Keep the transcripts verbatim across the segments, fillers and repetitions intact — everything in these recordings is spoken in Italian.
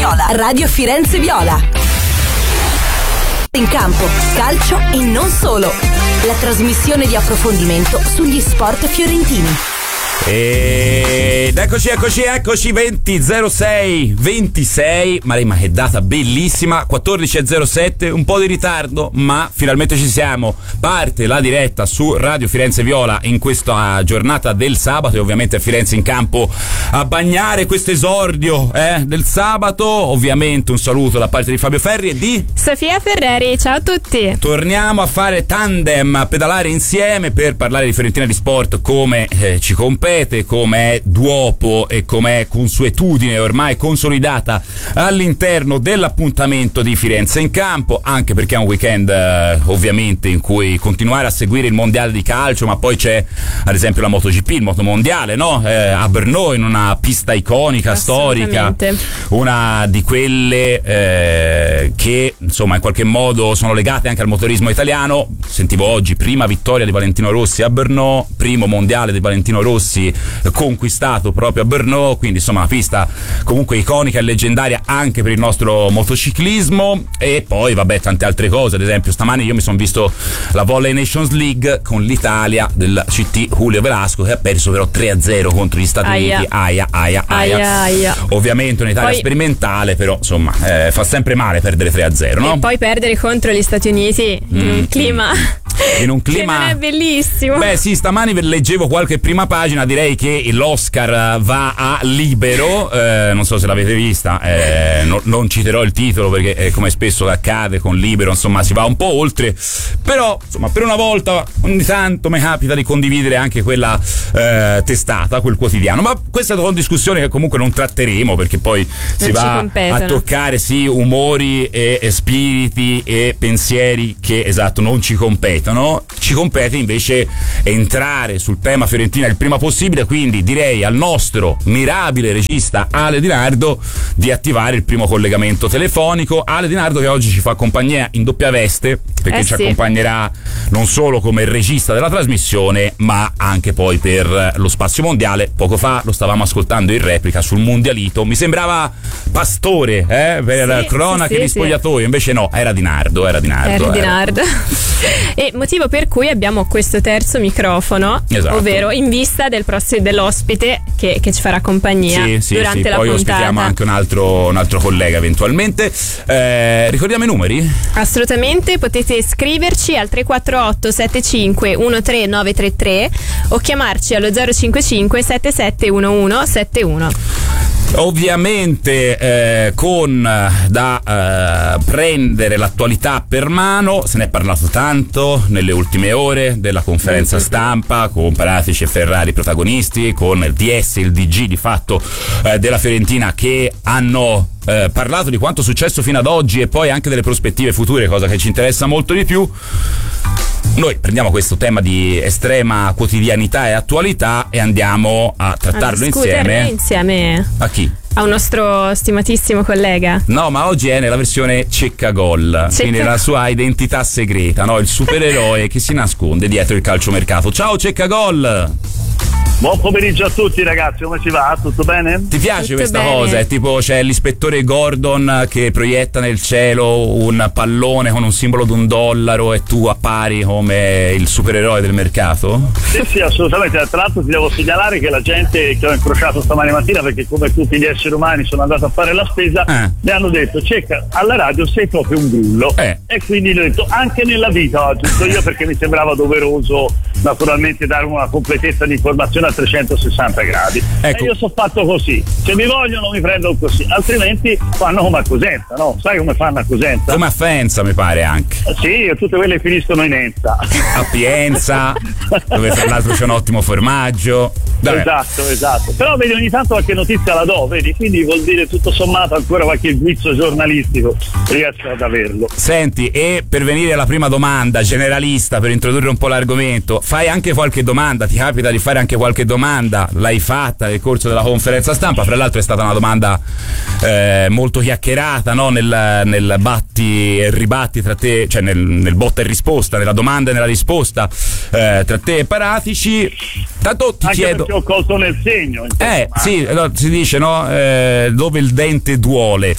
Viola. Radio Firenze Viola. In campo, calcio e non solo. La trasmissione di approfondimento sugli sport fiorentini. Ed eccoci, eccoci, eccoci, venti zero sei ventisei. Maremma, che data bellissima, quattordici e zero sette, un po' di ritardo, ma finalmente ci siamo. Parte la diretta su Radio Firenze Viola in questa giornata del sabato e ovviamente a Firenze in campo a bagnare questo esordio eh, del sabato. Ovviamente un saluto da parte di Fabio Ferri e di Sofia Ferreri, ciao a tutti. Torniamo a fare tandem, a pedalare insieme per parlare di Fiorentina di sport come eh, ci compete, come è d'uopo e come è consuetudine ormai consolidata all'interno dell'appuntamento di Firenze in campo, anche perché è un weekend eh, ovviamente in cui continuare a seguire il mondiale di calcio, ma poi c'è ad esempio la MotoGP, il motomondiale, no? Eh, a Brno, in una pista iconica, storica, una di quelle eh, che insomma in qualche modo sono legate anche al motorismo italiano. Sentivo oggi prima vittoria di Valentino Rossi a Brno, primo mondiale di Valentino Rossi conquistato proprio a Brno, quindi insomma una pista comunque iconica e leggendaria anche per il nostro motociclismo. E poi vabbè tante altre cose, ad esempio stamani io mi sono visto la Volley Nations League con l'Italia del C T Julio Velasco che ha perso però tre a zero contro gli Stati aia. Uniti. Aia aia aia, aia, aia. Ovviamente un'Italia poi sperimentale, però insomma eh, fa sempre male perdere tre a zero, no? E poi perdere contro gli Stati Uniti mm, in un clima in un clima che non è bellissimo. Beh sì, stamani leggevo qualche prima pagina, direi che l'Oscar va a Libero, eh, non so se l'avete vista, eh, no, non citerò il titolo perché eh, come spesso accade con Libero insomma si va un po' oltre, però insomma per una volta ogni tanto mi capita di condividere anche quella eh, testata, quel quotidiano, ma questa è una discussione che comunque non tratteremo perché poi si non va a toccare sì umori e, e spiriti e pensieri che esatto non ci competono. Ci compete invece entrare sul tema Fiorentina il prima possibile, quindi direi al nostro mirabile regista Ale Di Nardo di attivare il primo collegamento telefonico. Ale Di Nardo che oggi ci fa compagnia in doppia veste perché eh ci sì. accompagnerà non solo come regista della trasmissione ma anche poi per lo spazio mondiale. Poco fa lo stavamo ascoltando in replica sul Mondialito, mi sembrava Pastore eh, per sì, cronache sì, di sì, spogliatoio, invece no, era Di Nardo, era Di Nardo. Era Di era. Nardo. E motivo per cui abbiamo questo terzo microfono, esatto. ovvero in vista del prossimo dell'ospite che, che ci farà compagnia sì, sì, durante sì, la poi puntata. Ospitiamo anche un altro, un altro collega eventualmente. Eh, ricordiamo i numeri? Assolutamente, potete scriverci al tre quattro otto sette cinque uno tre nove tre tre o chiamarci allo zero cinque cinque sette sette uno uno sette uno. Ovviamente eh, con da eh, prendere l'attualità per mano, se ne è parlato tanto nelle ultime ore della conferenza stampa con Paratici e Ferrari protagonisti, con il D S e il D G di fatto eh, della Fiorentina che hanno eh, parlato di quanto è successo fino ad oggi e poi anche delle prospettive future, cosa che ci interessa molto di più. Noi prendiamo questo tema di estrema quotidianità e attualità e andiamo a trattarlo a insieme. insieme A chi? A un nostro stimatissimo collega. No, ma oggi è nella versione Cecca Gol, Cecca... quindi la sua identità segreta, no? Il supereroe che si nasconde dietro il calciomercato. Ciao Cecca Gol! Buon pomeriggio a tutti ragazzi, come si va? Tutto bene? Ti piace Tutto questa bene. cosa? È tipo c'è l'ispettore Gordon che proietta nel cielo un pallone con un simbolo di un dollaro e tu appari come il supereroe del mercato? Sì, sì, assolutamente. Tra l'altro ti devo segnalare che la gente che ho incrociato stamani mattina, perché come tutti gli esseri umani sono andato a fare la spesa, eh. mi hanno detto Cecca, alla radio sei proprio un grullo. Eh. E quindi gli ho detto anche nella vita, ho aggiunto io, perché mi sembrava doveroso naturalmente dare una completezza di informazione a trecentosessanta gradi. Ecco. E io sono fatto così, se mi vogliono mi prendono così, altrimenti fanno come a Cosenza, no? Sai come fanno a Cosenza? Come a Faenza mi pare anche. Sì, tutte quelle finiscono in Enza. A Pienza, dove tra l'altro c'è un ottimo formaggio. Vabbè. Esatto, esatto. Però vedi, ogni tanto qualche notizia la do, vedi? Quindi vuol dire tutto sommato ancora qualche guizzo giornalistico riesco ad averlo. Senti, e per venire alla prima domanda generalista, per introdurre un po' l'argomento, fai anche qualche domanda, ti capita di fare anche qualche domanda, l'hai fatta nel corso della conferenza stampa, fra l'altro è stata una domanda eh, molto chiacchierata, no? nel, nel batti e ribatti tra te, cioè nel, nel botta e risposta, nella domanda e nella risposta eh, tra te e Paratici. Tanto ti Anche chiedo, perché ho colto nel segno. eh insomma. sì, no, si dice, no, eh, dove il dente duole,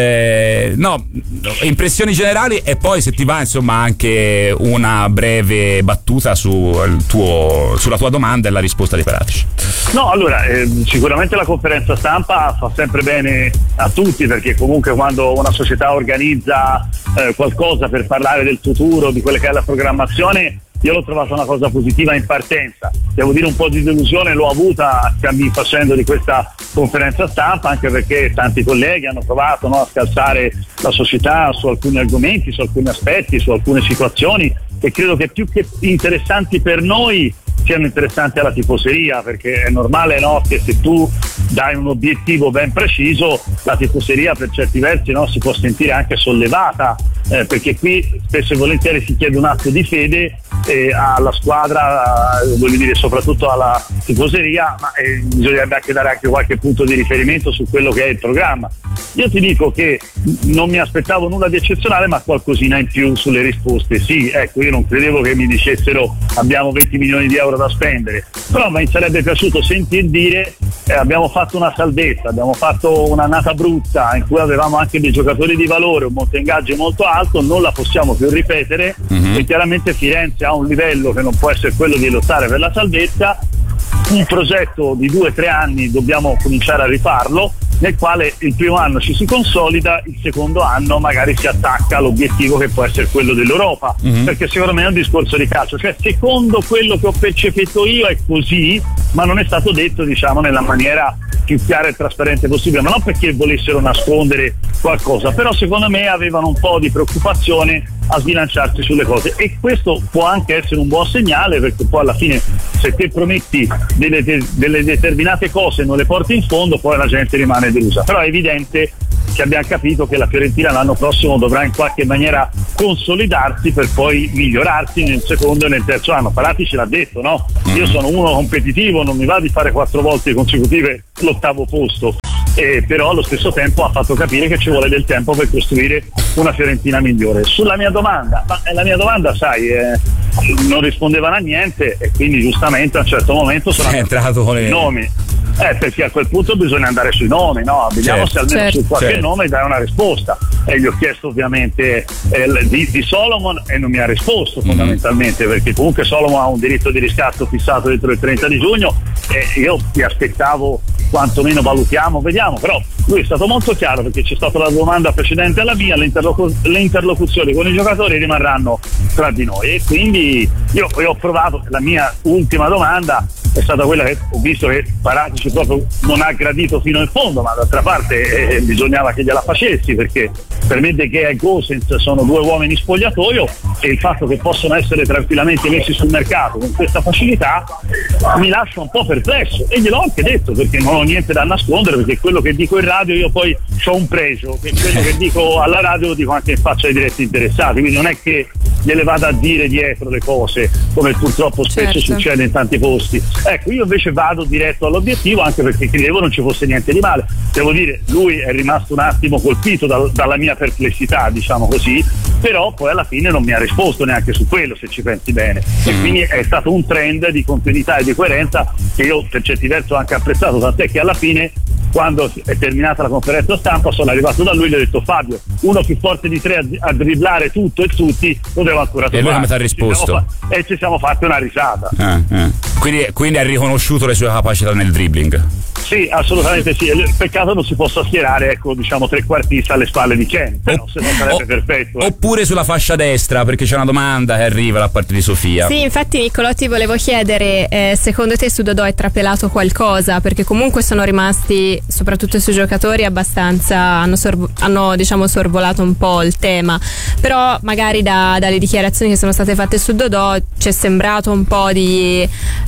eh, no, impressioni generali, e poi se ti va insomma anche una breve battuta sul tuo, sulla tua domanda e la risposta di Paratici. No, allora, eh, sicuramente la conferenza stampa fa sempre bene a tutti, perché comunque quando una società organizza eh, qualcosa per parlare del futuro, di quella che è la programmazione, io l'ho trovata una cosa positiva in partenza. Devo dire, un po' di delusione l'ho avuta facendo di questa conferenza stampa, anche perché tanti colleghi hanno provato, no, a scalzare la società su alcuni argomenti, su alcuni aspetti, su alcune situazioni, e credo che più che interessanti per noi siano interessanti alla tifoseria, perché è normale, no, che se tu dai un obiettivo ben preciso, la tifoseria per certi versi, no, si può sentire anche sollevata, eh, perché qui spesso e volentieri si chiede un atto di fede eh, alla squadra, eh, voglio dire soprattutto alla tifoseria, ma eh, bisognerebbe anche dare anche qualche punto di riferimento su quello che è il programma. Io ti dico che non mi aspettavo nulla di eccezionale, ma qualcosina in più sulle risposte. Sì, ecco, io non credevo che mi dicessero abbiamo venti milioni di euro da spendere, però mi sarebbe piaciuto sentir dire eh, abbiamo fatto una salvezza, abbiamo fatto un'annata brutta in cui avevamo anche dei giocatori di valore, un monte ingaggio molto alto, non la possiamo più ripetere, mm-hmm. e chiaramente Firenze ha un livello che non può essere quello di lottare per la salvezza. Un progetto di due o tre anni dobbiamo cominciare a rifarlo, nel quale il primo anno ci si consolida, il secondo anno magari si attacca all'obiettivo che può essere quello dell'Europa, mm-hmm. perché secondo me è un discorso di calcio, cioè secondo quello che ho percepito io è così, ma non è stato detto, diciamo, nella maniera più chiara e trasparente possibile, ma non perché volessero nascondere qualcosa, però secondo me avevano un po' di preoccupazione a sbilanciarsi sulle cose, e questo può anche essere un buon segnale, perché poi alla fine se te prometti delle, delle determinate cose e non le porti in fondo, poi la gente rimane delusa. Però è evidente che abbiamo capito che la Fiorentina l'anno prossimo dovrà in qualche maniera consolidarsi per poi migliorarsi nel secondo e nel terzo anno. Paratici l'ha detto, no? Io sono uno competitivo, non mi va di fare quattro volte consecutive l'ottavo posto, eh, però allo stesso tempo ha fatto capire che ci vuole del tempo per costruire una Fiorentina migliore. Sulla mia domanda, ma la mia domanda, sai, eh, non rispondevano a niente, e quindi giustamente a un certo momento sono entrato con i nomi. Eh, perché a quel punto bisogna andare sui nomi, no? Vediamo certo, se almeno certo, su qualche certo. nome dai una risposta. E gli ho chiesto ovviamente eh, di, di Solomon, e non mi ha risposto fondamentalmente, mm-hmm. perché comunque Solomon ha un diritto di riscatto fissato dentro il trenta di giugno, e io ti aspettavo quantomeno valutiamo, vediamo, però lui è stato molto chiaro, perché c'è stata la domanda precedente alla mia, le, interlocu- le interlocuzioni con i giocatori rimarranno tra di noi, e quindi io, io ho provato, la mia ultima domanda è stata quella che ho visto che Paratici proprio non ha gradito fino in fondo, ma d'altra parte eh, bisognava che gliela facessi, perché per me De Gea e Gosens sono due uomini spogliatoio, e il fatto che possono essere tranquillamente messi sul mercato con questa facilità mi lascia un po' perplesso, e gliel'ho anche detto, perché non ho niente da nascondere, perché quello che dico in radio io poi ho un pregio, che quello che dico alla radio lo dico anche in faccia ai diretti interessati, quindi non è che gliele vada a dire dietro le cose, come purtroppo spesso certo. succede in tanti posti. Ecco, io invece vado diretto all'obiettivo, anche perché credevo non ci fosse niente di male. Devo dire, lui è rimasto un attimo colpito dal, dalla mia perplessità, diciamo così, però poi alla fine non mi ha risposto neanche su quello, se ci pensi bene, e quindi è stato un trend di continuità e di coerenza che io per certi versi ho anche apprezzato, tant'è che alla fine, quando è terminata la conferenza stampa, sono arrivato da lui e gli ho detto: Fabio, uno più forte di tre a, a dribblare tutto e tutti lo devo ancora trovare. E lui come ti ha risposto? Fa- e ci siamo fatti una risata. Ah, ah. Quindi, quindi ha riconosciuto le sue capacità nel dribbling? Sì, assolutamente sì. Peccato non si possa schierare, ecco, diciamo trequartista alle spalle di Ken, però se no sarebbe o, perfetto. Eh. Oppure sulla fascia destra, perché c'è una domanda che arriva da parte di Sofia. Sì, infatti Niccolò ti volevo chiedere, eh, secondo te su Dodò è trapelato qualcosa? Perché comunque sono rimasti, soprattutto i suoi giocatori, abbastanza, hanno, sorvo, hanno diciamo sorvolato un po' il tema, però magari da, dalle dichiarazioni che sono state fatte su Dodò ci è sembrato un po' di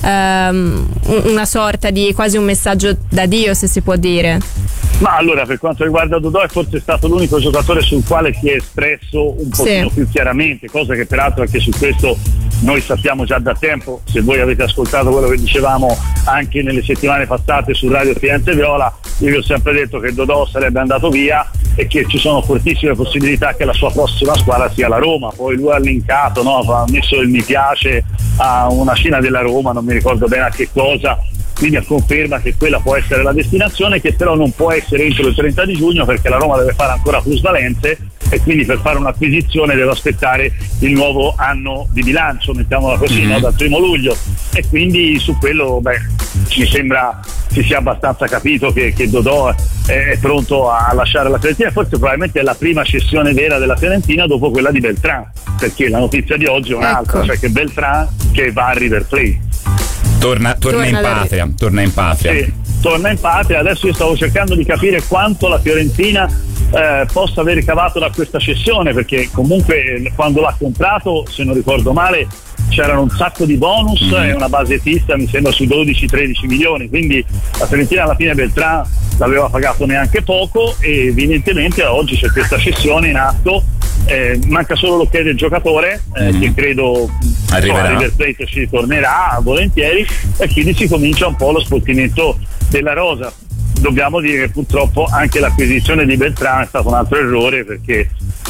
ehm, una sorta di quasi un messaggio d'addio, se si può dire. Ma allora, per quanto riguarda Dodò, è forse stato l'unico giocatore sul quale si è espresso un pochino sì. più chiaramente, cosa che peraltro anche su questo noi sappiamo già da tempo. Se voi avete ascoltato quello che dicevamo anche nelle settimane passate su Radio Firenze Viola, io vi ho sempre detto che Dodò sarebbe andato via e che ci sono fortissime possibilità che la sua prossima squadra sia la Roma. Poi lui ha linkato, no? Ha messo il mi piace a una cena della Roma, non mi ricordo bene a che cosa, quindi a conferma che quella può essere la destinazione, che però non può essere entro il trenta di giugno perché la Roma deve fare ancora plusvalenze e quindi per fare un'acquisizione deve aspettare il nuovo anno di bilancio, mettiamola così, mm-hmm. no? Dal primo luglio, e quindi su quello beh, mi sembra si sia abbastanza capito che, che Dodò è, è pronto a lasciare la Fiorentina. Forse probabilmente è la prima cessione vera della Fiorentina dopo quella di Beltrán, perché la notizia di oggi è un'altra, ecco. Cioè che Beltrán che va a River Plate. Torna, torna, torna in patria, da... torna in patria. Sì, torna in patria. Adesso io stavo cercando di capire quanto la Fiorentina eh, possa aver ricavato da questa cessione, perché comunque quando l'ha comprato, se non ricordo male, c'erano un sacco di bonus mm-hmm. e una base fissa mi sembra sui dodici tredici milioni, quindi la Fiorentina alla fine Beltrán l'aveva pagato neanche poco e evidentemente oggi c'è questa cessione in atto. Eh, manca solo l'ok del giocatore eh, mm-hmm. che credo arriverà. A River Plate ci tornerà volentieri e quindi si comincia un po' lo sfoltimento della rosa. Dobbiamo dire che purtroppo anche l'acquisizione di Beltrán è stato un altro errore, perché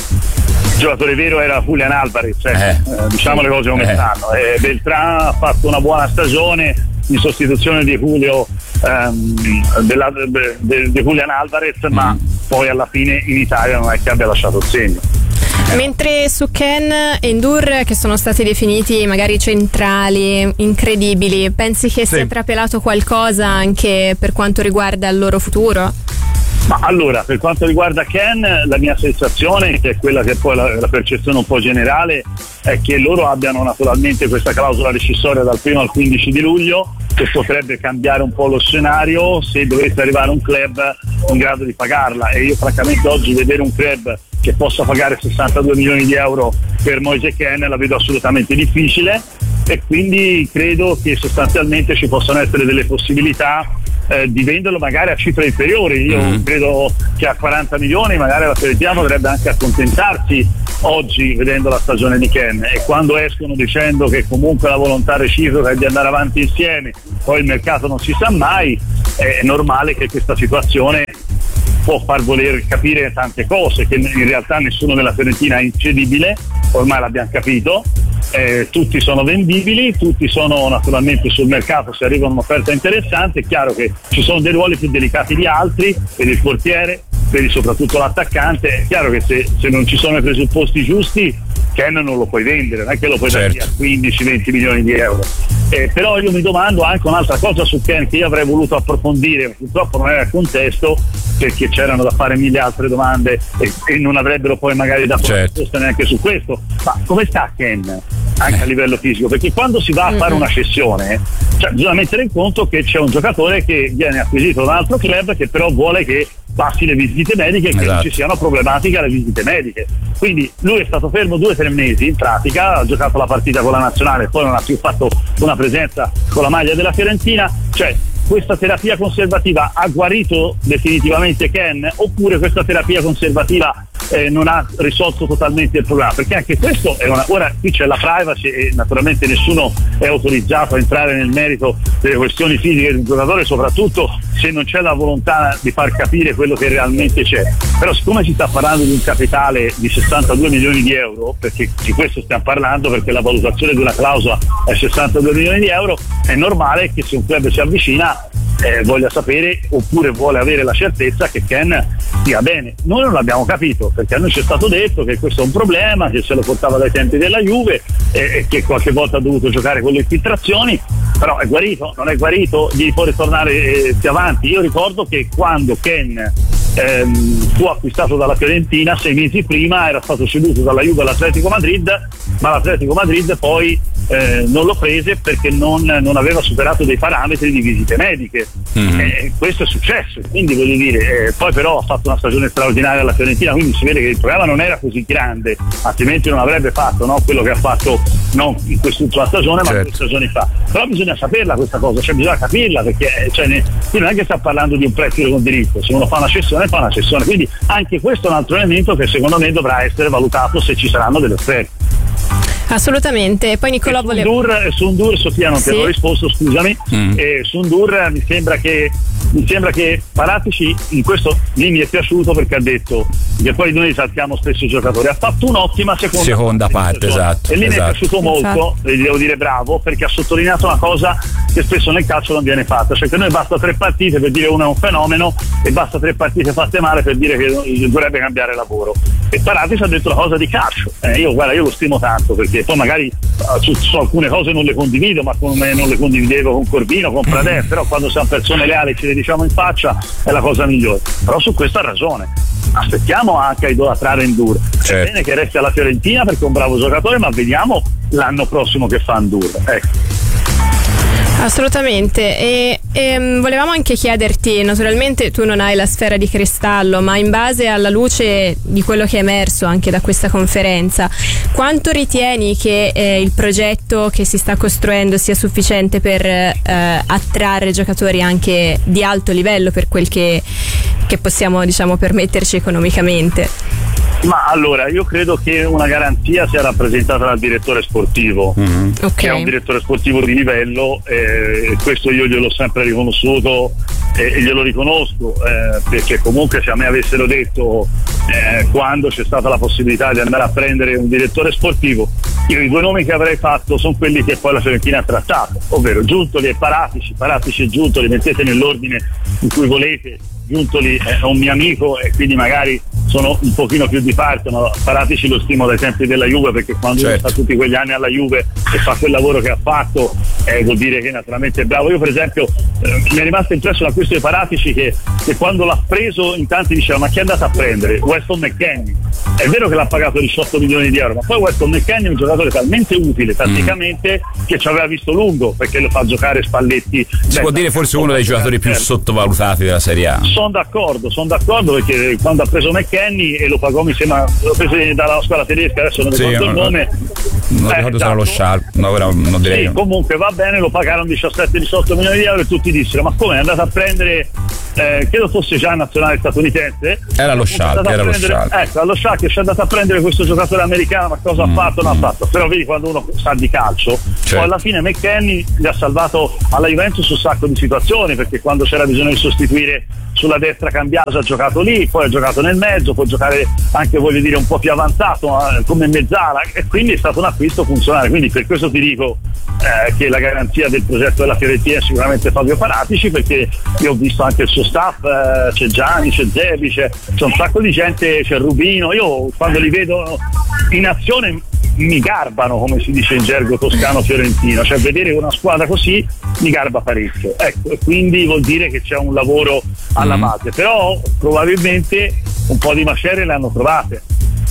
il giocatore vero era Julián Álvarez, cioè, eh. Eh, diciamo le cose come eh. stanno. eh, Beltrán ha fatto una buona stagione in sostituzione di Julio ehm, della, de, de, di Julián Álvarez, mm. ma poi alla fine in Italia non è che abbia lasciato il segno. Mentre su Ken e Ndour, che sono stati definiti magari centrali, incredibili, pensi che sì. sia trapelato qualcosa anche per quanto riguarda il loro futuro? Ma allora, per quanto riguarda Ken, la mia sensazione, che è quella che è poi la, la percezione un po' generale, è che loro abbiano naturalmente questa clausola rescissoria dal primo al quindici di luglio, che potrebbe cambiare un po' lo scenario se dovesse arrivare un club in grado di pagarla, e io francamente oggi vedere un club che possa pagare sessantadue milioni di euro per Moise Kean la vedo assolutamente difficile, e quindi credo che sostanzialmente ci possano essere delle possibilità eh, di venderlo magari a cifre inferiori. Io mm. credo che a quaranta milioni magari la Fiorentina potrebbe anche accontentarsi oggi vedendo la stagione di Kean, e quando escono dicendo che comunque la volontà reciproca è di andare avanti insieme, poi il mercato non si sa mai, è normale che questa situazione può far voler capire tante cose, che in realtà nessuno della Fiorentina è incedibile, ormai l'abbiamo capito, eh, tutti sono vendibili, tutti sono naturalmente sul mercato se arriva un'offerta interessante. È chiaro che ci sono dei ruoli più delicati di altri, per il portiere, per soprattutto l'attaccante. È chiaro che se, se non ci sono i presupposti giusti, Kean non lo puoi vendere, non è che lo puoi certo. dare a quindici venti milioni di euro. Eh, però io mi domando anche un'altra cosa su Kean che io avrei voluto approfondire, ma purtroppo non era il contesto, perché c'erano da fare mille altre domande e, e non avrebbero poi magari dato certo. risposta neanche su questo. Ma come sta Kean anche a livello fisico? Perché quando si va a fare una cessione, cioè, bisogna mettere in conto che c'è un giocatore che viene acquisito da un altro club che però vuole che passi le visite mediche e che esatto. non ci siano problematiche alle visite mediche. Quindi lui è stato fermo due o tre mesi in pratica, ha giocato la partita con la nazionale e poi non ha più fatto una presenza con la maglia della Fiorentina. Cioè, questa terapia conservativa ha guarito definitivamente Kean, oppure questa terapia conservativa eh, non ha risolto totalmente il problema? Perché anche questo è una... ora qui c'è la privacy e naturalmente nessuno è autorizzato a entrare nel merito delle questioni fisiche di un giocatore, soprattutto se non c'è la volontà di far capire quello che realmente c'è. Però siccome si sta parlando di un capitale di sessantadue milioni di euro, perché di questo stiamo parlando, perché la valutazione di una clausola è sessantadue milioni di euro, è normale che se un club si avvicina Eh, voglia sapere oppure vuole avere la certezza che Kean stia bene. Noi non l'abbiamo capito, perché a noi ci è stato detto che questo è un problema, che se lo portava dai tempi della Juve e eh, che qualche volta ha dovuto giocare con le infiltrazioni, però è guarito, non è guarito, gli può ritornare eh, più avanti. Io ricordo che quando Kean ehm, fu acquistato dalla Fiorentina, sei mesi prima era stato ceduto dalla Juve all'Atletico Madrid, ma l'Atletico Madrid poi eh, non lo prese perché non, non aveva superato dei parametri di visite mediche. Mm-hmm. Eh, questo è successo, quindi voglio dire, eh, poi però ha fatto una stagione straordinaria alla Fiorentina, quindi si vede che il problema non era così grande, altrimenti non avrebbe fatto, no, quello che ha fatto non in quest'ultima stagione, certo. ma due stagioni fa. Però bisogna saperla questa cosa, cioè bisogna capirla, perché cioè, ne, non è che sta parlando di un prestito con diritto, se uno fa una cessione fa una cessione, quindi anche questo è un altro elemento che secondo me dovrà essere valutato se ci saranno delle offerte. Assolutamente. Poi Nicolò voleva su Ndour, Sofia non sì. te l'ho risposto, scusami. mm. eh, su Ndour mi sembra che mi sembra che Paratici in questo lì mi è piaciuto perché ha detto che poi noi saltiamo spesso i giocatori, ha fatto un'ottima seconda, seconda parte, parte esatto, e lì esatto. mi è piaciuto molto, e gli devo dire bravo, perché ha sottolineato una cosa che spesso nel calcio non viene fatta, cioè che noi basta tre partite per dire uno è un fenomeno e basta tre partite fatte male per dire che dovrebbe cambiare lavoro. E Paratici ha detto la cosa di calcio, eh, io guarda io lo stimo tanto, perché poi magari su, su alcune cose non le condivido, ma come non le condividevo con Corbino, con Pradè, però quando siamo persone leali ce le diciamo in faccia è la cosa migliore. Però su questo ha ragione, aspettiamo anche a idolatrare Ndour, certo. È bene che resti alla Fiorentina perché è un bravo giocatore, ma vediamo l'anno prossimo che fa Ndour, ecco. Assolutamente, e, e volevamo anche chiederti, naturalmente tu non hai la sfera di cristallo, ma in base alla luce di quello che è emerso anche da questa conferenza, quanto ritieni che eh, il progetto che si sta costruendo sia sufficiente per eh, attrarre giocatori anche di alto livello per quel che, che possiamo, diciamo, permetterci economicamente? Ma allora, io credo che una garanzia sia rappresentata dal direttore sportivo, mm-hmm. okay. che è un direttore sportivo di livello, e questo io gliel'ho sempre riconosciuto e glielo riconosco, eh, perché comunque se a me avessero detto eh, quando c'è stata la possibilità di andare a prendere un direttore sportivo, io i due nomi che avrei fatto sono quelli che poi la Fiorentina ha trattato, ovvero Giuntoli e Paratici. Paratici e Giuntoli mettete nell'ordine in cui volete. Giuntoli è un mio amico e quindi magari sono un pochino più di parte, ma Paratici lo stimo dai tempi della Juve, perché quando certo. uno sta tutti quegli anni alla Juve e fa quel lavoro che ha fatto, eh, vuol dire che naturalmente è bravo. Io per esempio eh, mi è rimasto impresso l'acquisto di Paratici, che, che quando l'ha preso in tanti dicevano: ma chi è andato a prendere? Weston McKennie. È vero che l'ha pagato diciotto milioni di euro, ma poi Weston McKennie è un giocatore talmente utile tatticamente mm. che ci aveva visto lungo, perché lo fa giocare Spalletti. Si Beh, può dire forse uno dei giocatori più sottovalutati della Serie A. Sono d'accordo, sono d'accordo, perché quando ha preso McKennie e lo pagò, mi sembra, lo prese dalla squadra tedesca, adesso non ricordo sì, il nome. Non eh, ricordo se era lo Schalke, no, ora non direi. Sì, comunque va bene, lo pagarono diciassette diciotto milioni di euro e tutti dissero: ma come è andato a prendere, eh, credo fosse già nazionale statunitense, era lo Schalke, era lo Schalke. Ecco, allo Schalke ci è andato a prendere questo giocatore americano, ma cosa mm, ha fatto? Non mm. ha fatto. Però vedi, quando uno sa di calcio, certo. poi alla fine McKennie gli ha salvato alla Juventus un sacco di situazioni, perché quando c'era bisogno di sostituire sulla destra Cambiaso ha giocato lì, poi ha giocato nel mezzo, può giocare anche, voglio dire, un po' più avanzato eh, come mezzala, e quindi è stato un acquisto funzionale. Quindi per questo ti dico eh, che la garanzia del progetto della Fiorentina è sicuramente Fabio Paratici, perché io ho visto anche il suo staff, eh, c'è Gianni, c'è Zebi, c'è, c'è un sacco di gente, c'è Rubino. Io quando li vedo in azione mi garbano, come si dice in gergo toscano fiorentino, cioè vedere una squadra così mi garba parecchio, ecco, e quindi vuol dire che c'è un lavoro alla mm. base, però probabilmente un po' di macerie le hanno trovate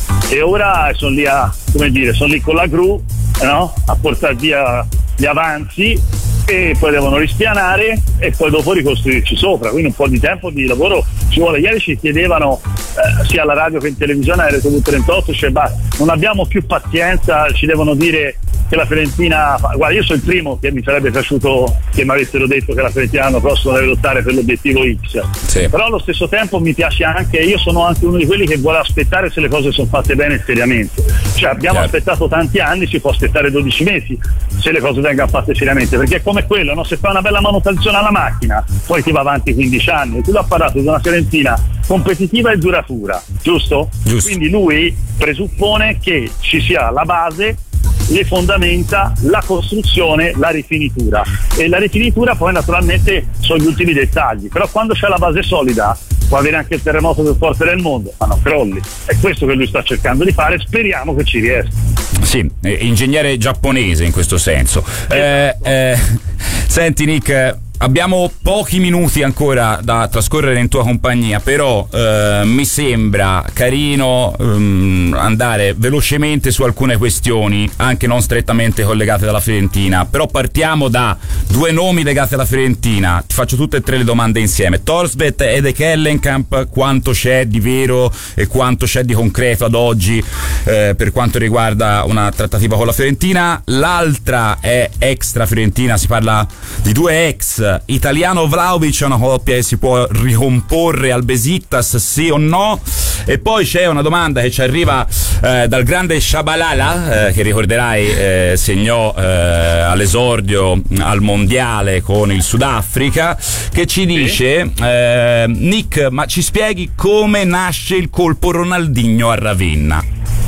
e ora sono lì a, come dire, sono lì con la gru, no? A portare via gli avanzi, e poi devono rispianare e poi dopo ricostruirci sopra, quindi un po' di tempo di lavoro ci vuole. Ieri ci chiedevano eh, sia alla radio che in televisione, a R T V trentotto, cioè, bah, non abbiamo più pazienza, ci devono dire che la Fiorentina, guarda, io sono il primo che mi sarebbe piaciuto che mi avessero detto che la Fiorentina l'anno prossimo deve lottare per l'obiettivo X, sì. Però allo stesso tempo mi piace anche, io sono anche uno di quelli che vuole aspettare se le cose sono fatte bene e seriamente, cioè abbiamo certo. aspettato tanti anni, si può aspettare dodici mesi se le cose vengono fatte seriamente, perché è come quello, no? Se fai una bella manutenzione alla macchina poi ti va avanti quindici anni, tu l'ha parlato di una Fiorentina competitiva e duratura, giusto? Giusto? Quindi lui presuppone che ci sia la base, le fondamenta, la costruzione, la rifinitura, e la rifinitura poi naturalmente sono gli ultimi dettagli, però quando c'è la base solida può avere anche il terremoto più forte del mondo, ma non crolli. È questo che lui sta cercando di fare, speriamo che ci riesca. Sì, ingegnere giapponese in questo senso. Esatto. Eh, eh, senti Nick, abbiamo pochi minuti ancora da trascorrere in tua compagnia, però eh, mi sembra carino um, andare velocemente su alcune questioni, anche non strettamente collegate alla Fiorentina, però partiamo da due nomi legati alla Fiorentina. Ti faccio tutte e tre le domande insieme. Thorstvedt ed Ekelenkamp, quanto c'è di vero e quanto c'è di concreto ad oggi eh, per quanto riguarda una trattativa con la Fiorentina? L'altra è extra Fiorentina, si parla di due ex italiano Vlahovic è una coppia che si può ricomporre al Besiktas, sì o no? E poi c'è una domanda che ci arriva eh, dal grande Shabalala, eh, che ricorderai eh, segnò eh, all'esordio al mondiale con il Sudafrica, che ci dice eh, Nick, ma ci spieghi come nasce il colpo Ronaldinho a Ravenna?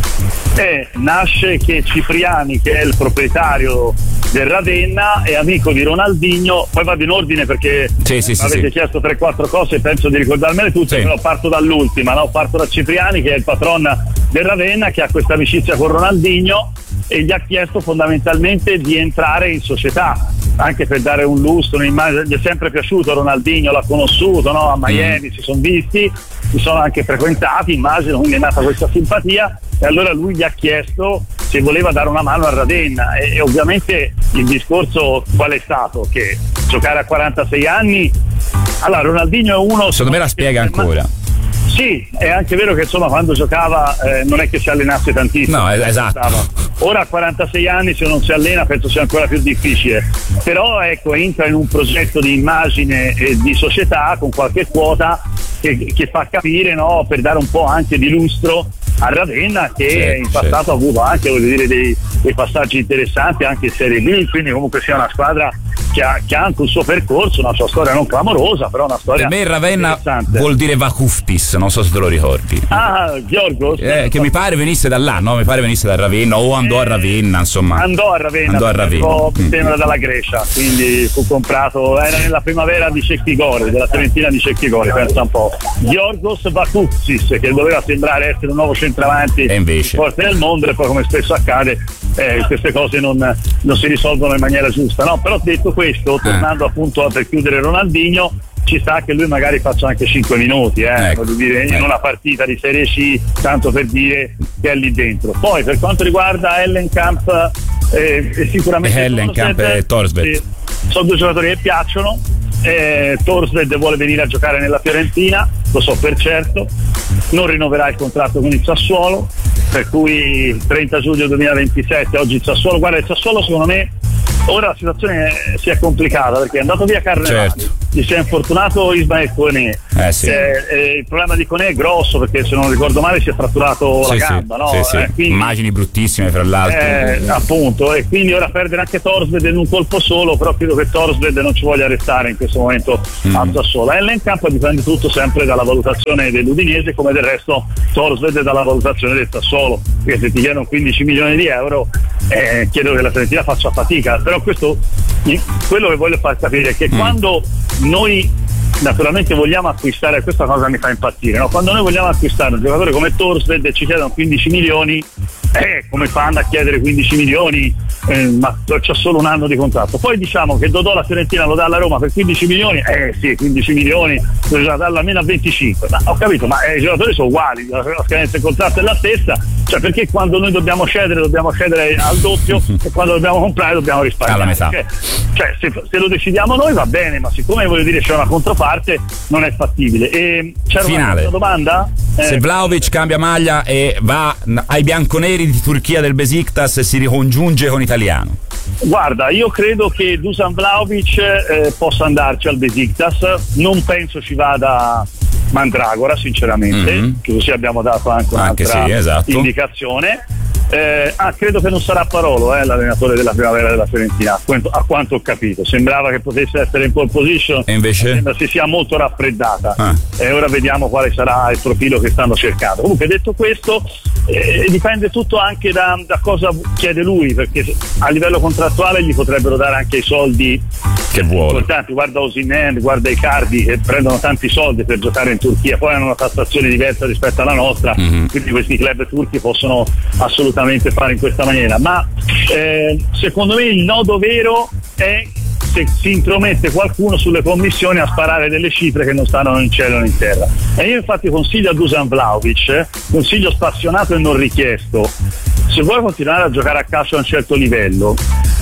Eh, nasce che Cipriani, che è il proprietario del Ravenna, è amico di Ronaldinho. Poi vado in ordine perché sì, sì, sì, avete sì. chiesto tre quattro cose e penso di ricordarmele tutte, sì. Però parto dall'ultima, no? Parto da Cipriani, che è il patron del Ravenna, che ha questa amicizia con Ronaldinho e gli ha chiesto fondamentalmente di entrare in società, anche per dare un lustro, un'immagine. Gli è sempre piaciuto Ronaldinho, l'ha conosciuto, no? A Miami mm. si sono visti, si sono anche frequentati, immagino, quindi è nata questa simpatia. E allora lui gli ha chiesto se voleva dare una mano a Ravenna e, e ovviamente il discorso qual è stato? Che giocare a quarantasei anni, allora Ronaldinho è uno, secondo me la spiega ancora. Sì, è anche vero che insomma quando giocava eh, non è che si allenasse tantissimo. No, esatto. Ora a quarantasei anni se non si allena penso sia ancora più difficile. Però ecco, entra in un progetto di immagine e di società con qualche quota che, che fa capire, no, per dare un po' anche di lustro a Ravenna, che certo, in passato certo. ha avuto anche, voglio dire, dei, dei passaggi interessanti anche in Serie B, quindi comunque sia una squadra che ha, che ha anche un suo percorso, una sua storia non clamorosa, però una storia. Per me Ravenna vuol dire Vakuftis, non so se te lo ricordi. Ah, Giorgos. Eh, che mi pare venisse da là, no? Mi pare venisse da Ravenna o andò eh, a Ravenna, insomma. Andò a Ravenna, andò a Ravenna. Mi sembra dalla Grecia, quindi fu comprato, era nella primavera di Cecchigore, della Fiorentina di Cecchigore, pensa un po'. Giorgos Vakuftis, che doveva sembrare essere un nuovo centravanti e invece forte del mondo, e poi come spesso accade eh, queste cose non, non si risolvono in maniera giusta, no? Però detto questo, tornando eh. appunto per chiudere Ronaldinho, ci sta che lui magari faccia anche cinque minuti eh, ecco, voglio dire, in ecco. una partita di Serie C, tanto per dire che è lì dentro. Poi per quanto riguarda Hellenkamp eh, e sicuramente Hellenkamp e Thorstvedt, eh, sono due giocatori che piacciono. eh, Thorstvedt vuole venire a giocare nella Fiorentina, lo so per certo, non rinnoverà il contratto con il Sassuolo, per cui trenta giugno duemilaventisette oggi il Sassuolo, guarda il Sassuolo secondo me ora la situazione si è complicata perché è andato via Carnevali, certo. gli si è infortunato Ismael Koné, eh, sì. eh, eh, il problema di Koné è grosso perché se non ricordo male si è fratturato sì, la gamba, sì, no? sì, sì. Eh, quindi, immagini bruttissime fra l'altro, eh, appunto, e quindi ora perdere anche Thorstvedt in un colpo solo, però credo che Thorstvedt non ci voglia restare in questo momento mm. a Sassuolo. Hellenkamp dipende tutto sempre dalla valutazione dell'Udinese, come del resto Thorstvedt dalla valutazione del Sassuolo, perché se ti chiedono quindici milioni di euro eh, chiedo che la Fiorentina faccia fatica. Però questo, quello che voglio far capire è che mm. quando noi naturalmente vogliamo acquistare, questa cosa mi fa impazzire, no? Quando noi vogliamo acquistare un giocatore come Thorstvedt e ci chiedono quindici milioni, eh, come fanno a chiedere quindici milioni, eh, ma c'ha solo un anno di contratto. Poi diciamo che Dodò la Fiorentina lo dà alla Roma per quindici milioni, eh sì, quindici milioni bisogna darla almeno a venticinque, ma ho capito, ma eh, i giocatori sono uguali, la scadenza del contratto è la stessa, cioè perché quando noi dobbiamo cedere dobbiamo cedere al doppio e quando dobbiamo comprare dobbiamo risparmiare? Alla metà. Cioè, cioè se, se lo decidiamo noi va bene, ma siccome voglio dire c'è una controparte non è fattibile. E c'era finale. una domanda? Eh, se Vlahovic cambia maglia e va ai bianconeri di Turchia del Besiktas e si ricongiunge con Italiano? Guarda, io credo che Dusan Vlahovic eh, possa andarci al Besiktas, non penso ci vada Mandragora sinceramente, mm-hmm. che così abbiamo dato anche un'altra anche sì, esatto. indicazione. Eh, ah, credo che non sarà Parolo eh, l'allenatore della primavera della Fiorentina, a quanto, a quanto ho capito. Sembrava che potesse essere in pole position e invece sembra si sia molto raffreddata ah. e ora vediamo quale sarà il profilo che stanno cercando. Comunque detto questo eh, dipende tutto anche da, da cosa chiede lui, perché a livello contrattuale gli potrebbero dare anche i soldi che vuole. Importanti. Guarda Osimhen, guarda Icardi che prendono tanti soldi per giocare in Turchia, poi hanno una tassazione diversa rispetto alla nostra, mm-hmm. quindi questi club turchi possono assolutamente fare in questa maniera, ma eh, secondo me il nodo vero è se si intromette qualcuno sulle commissioni a sparare delle cifre che non stanno in cielo né in terra. E io infatti consiglio a Dusan Vlahovic, eh, consiglio spassionato e non richiesto, se vuoi continuare a giocare a calcio a un certo livello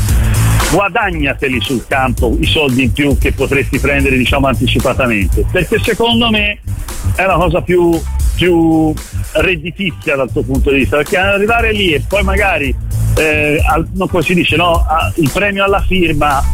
guadagnateli sul campo i soldi in più che potresti prendere diciamo anticipatamente, perché secondo me è una cosa più, più redditizia dal tuo punto di vista, perché arrivare lì e poi magari eh, al, non come si dice no, a, il premio alla firma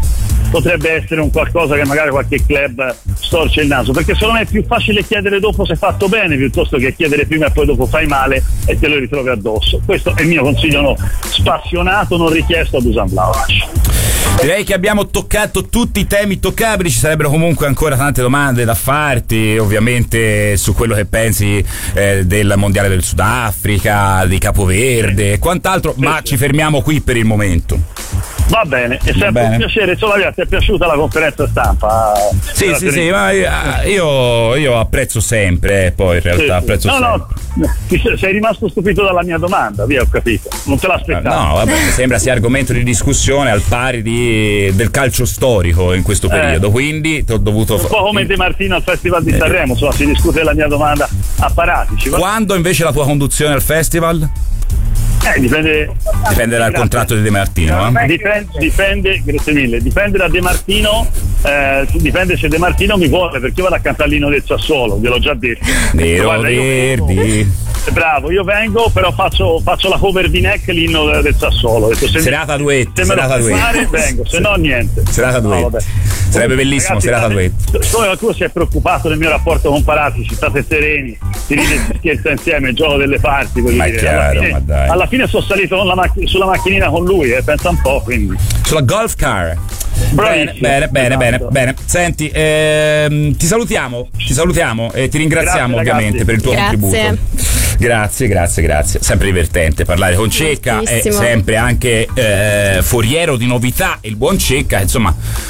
potrebbe essere un qualcosa che magari qualche club storce il naso, perché secondo me è più facile chiedere dopo se fatto bene piuttosto che chiedere prima e poi dopo fai male e te lo ritrovi addosso. Questo è il mio consiglio no, spassionato, non richiesto ad Dusan Vlahovic. Direi che abbiamo toccato tutti i temi toccabili, ci sarebbero comunque ancora tante domande da farti, ovviamente su quello che pensi eh, del mondiale del Sudafrica, di Capoverde e quant'altro, sì, ma sì. Ci fermiamo qui per il momento. Va bene, è sempre un piacere. Solavia, ti è piaciuta la conferenza stampa? Sì, sì, sì, ma io, io apprezzo sempre, eh, poi in realtà sì, apprezzo no, sempre. No, no, sei rimasto stupito dalla mia domanda, via, ho capito. Non te l'aspettavo. No, vabbè, mi sembra sia argomento di discussione al pari di, del calcio storico in questo periodo, eh, quindi ti ho dovuto... Un po' come De Martino al Festival di Sanremo, insomma, si discute della mia domanda a Paratici. Va? Quando invece la tua conduzione al festival? Eh, dipende dipende dal contratto di De Martino, eh? dipende, dipende, grazie mille, dipende da De Martino, eh, dipende se De Martino mi vuole, perché io vado a cantare l'inno del Sassuolo, ve l'ho già detto. Nero Guarda, Verdi. Io vengo, bravo, io vengo, però faccio, faccio la cover di Neck, l'inno del Sassuolo. Detto, se serata duetto, se serata me lo fare, vengo, se no niente. Serata duetto. No, sarebbe bellissimo, ragazzi, serata duetto. Come qualcuno si è preoccupato del mio rapporto con Paratici, state sereni, si ride e si scherza insieme, il gioco delle parti. Ma è chiaro, alla fine, ma dai. Alla fine sono salito con la macch- sulla macchinina con lui, eh, pensa un po', quindi. Sulla golf car. Bravissimo. Bene, bene, esatto. bene, bene. Senti, ehm, ti salutiamo, ti salutiamo e ti ringraziamo Grazie, ovviamente ragazzi. per il tuo Grazie. contributo. Grazie, grazie, grazie. Sempre divertente parlare con Cecca, è sempre anche eh, foriero di novità. Il buon Cecca, insomma,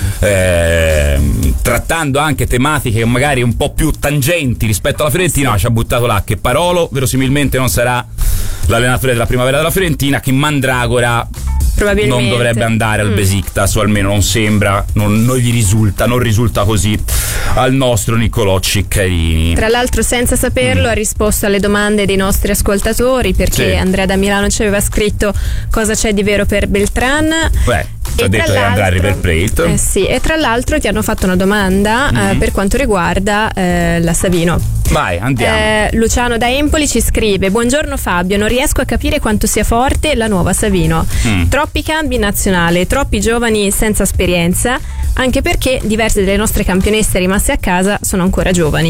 eh, trattando anche tematiche magari un po' più tangenti rispetto alla Fiorentina, sì. Ci ha buttato là che Parolo verosimilmente non sarà l'allenatore della primavera della Fiorentina, che Mandragora non dovrebbe andare al mm. Besiktas, o almeno non sembra, non, non gli risulta, non risulta così al nostro Niccolò Ciccarini. Tra l'altro, senza saperlo, mm. ha risposto alle domande dei nostri ascoltatori, perché sì. Andrea da Milano ci aveva scritto cosa c'è di vero per Beltran. Beh, ti ho detto di andare a River Plate. Eh sì, e tra l'altro ti hanno fatto una domanda mm. eh, per quanto riguarda eh, la Savino. Vai, andiamo. Eh, Luciano da Empoli ci scrive: buongiorno Fabio, non riesco a capire quanto sia forte la nuova Savino. Mm. Troppi cambi in nazionale, troppi giovani senza esperienza, anche perché diverse delle nostre campionesse rimaste a casa sono ancora giovani.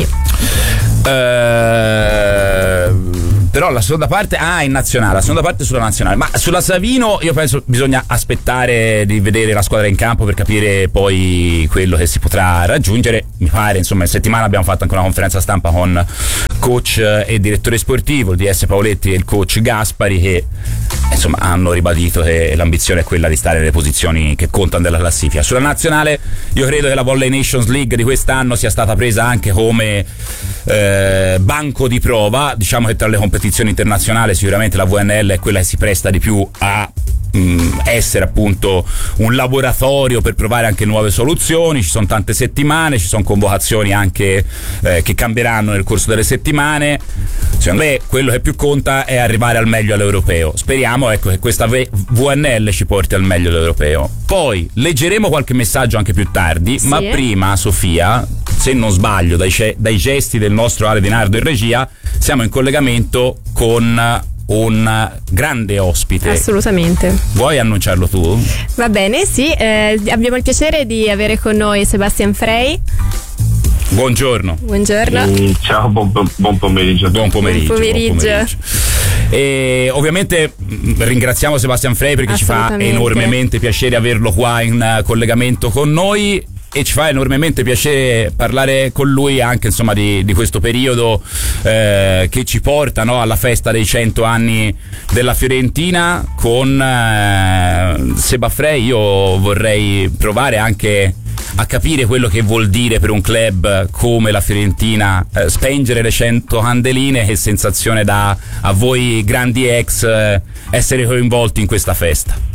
Ehm... Però la seconda parte, ah, in nazionale, la seconda parte sulla nazionale. Ma sulla Savino io penso bisogna aspettare di vedere la squadra in campo per capire poi quello che si potrà raggiungere. Mi pare, insomma, in settimana abbiamo fatto anche una conferenza stampa con coach e direttore sportivo, il D S Paoletti e il coach Gaspari, che insomma hanno ribadito che l'ambizione è quella di stare nelle posizioni che contano della classifica. Sulla nazionale io credo che la Volley Nations League di quest'anno sia stata presa anche come eh, banco di prova. Diciamo che tra le competizioni internazionali sicuramente la V N L è quella che si presta di più a mh, essere appunto un laboratorio per provare anche nuove soluzioni. Ci sono tante settimane, ci sono convocazioni anche eh, che cambieranno nel corso delle settimane. Secondo me quello che più conta è arrivare al meglio all'europeo. Speriamo, ecco, che questa V N L ci porti al meglio all'europeo. Poi leggeremo qualche messaggio anche più tardi, sì. Ma prima, Sofia, se non sbaglio dai, ce- dai gesti del nostro Ale Di Nardo in regia, siamo in collegamento con un grande ospite. Assolutamente. Vuoi annunciarlo tu? Va bene, sì, eh, abbiamo il piacere di avere con noi Sebastian Frey. Buongiorno. Buongiorno. Mm, ciao, buon, buon pomeriggio. Buon pomeriggio. Buon pomeriggio. Buon pomeriggio. E ovviamente ringraziamo Sebastian Frey perché ci fa enormemente piacere averlo qua in collegamento con noi. E ci fa enormemente piacere parlare con lui anche, insomma, di, di questo periodo eh, che ci porta, no, alla festa dei cento anni della Fiorentina. Con eh, Seba Frey io vorrei provare anche a capire quello che vuol dire per un club come la Fiorentina eh, spengere le cento candeline. Che sensazione dà a voi grandi ex eh, essere coinvolti in questa festa?